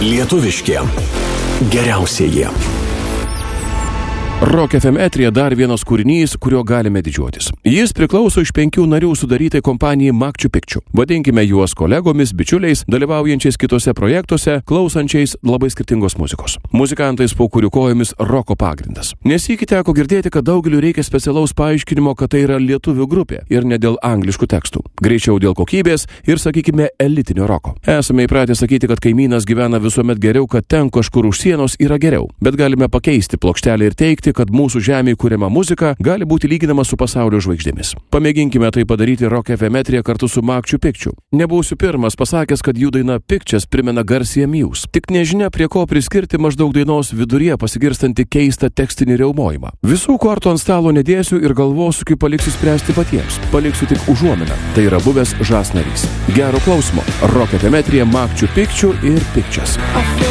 Lietuviški geriausieji. Rock FM eteryje dar vienas kūrinys, kurio galime didžiuotis. Jis priklauso iš 5 narių sudarytai kompanijai Machu Picchu. Vadinkime juos kolegomis, bičiuliais, dalyvaujančiais kitose projektuose, klausančiais labai skirtingos muzikos. Muzikantais, po kurių kojomis roko pagrindas. Nesykį teko girdėti, kad daugeliu reikia specialaus paaiškinimo, kad tai yra lietuvių grupė ir ne dėl angliškų tekstų. Greičiau dėl kokybės ir, sakykime, elitinio roko. Esame įpratę sakyti, kad kaimynas gyvena visuomet geriau, kad ten kažkur už sienos yra geriau. Bet galime pakeisti plokštelę ir teigti, kad mūsų žemėje kuriama muzika gali būti lyginama su pasaulio žvaigždėmis. Pamėginkime tai padaryti Rock FM eteryje kartu su Machu Picchu. Nebūsiu pirmas pasakęs, kad jų daina Pictures primena garsiąją Muse. Tik nežinia, prie ko priskirti maždaug dainos viduryje pasigirstantį keistą tekstinį riaumojimą. Visų kortų ant stalo nedėsiu ir galvosūkių paliksiu spręsti patiems. Paliksiu tik užuominą. Tai yra buvęs žas narys. Gero klausimo. Rock FM eteryje Machu Picchu ir Pictures.